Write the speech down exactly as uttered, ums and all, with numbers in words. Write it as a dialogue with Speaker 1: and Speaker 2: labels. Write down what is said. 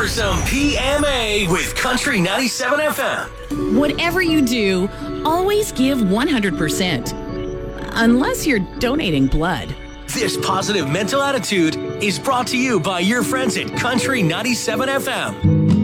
Speaker 1: some P M A with Country ninety-seven F M.
Speaker 2: Whatever you do, always give one hundred percent. Unless you're donating blood.
Speaker 1: This positive mental attitude is brought to you by your friends at Country ninety-seven F M.